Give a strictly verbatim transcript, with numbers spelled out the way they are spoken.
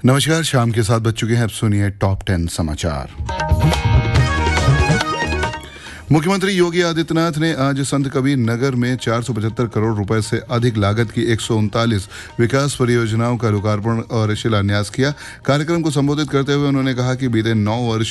नमस्कार, शाम के सात बज चुके हैं। अब सुनिए टॉप टेन समाचार। मुख्यमंत्री योगी आदित्यनाथ ने आज संत कबीर नगर में चार सौ पचहत्तर करोड़ रुपए से अधिक लागत की एक सौ उनतालीस विकास परियोजनाओं का लोकार्पण और शिलान्यास किया। कार्यक्रम को संबोधित करते हुए उन्होंने कहा कि बीते नौ वर्ष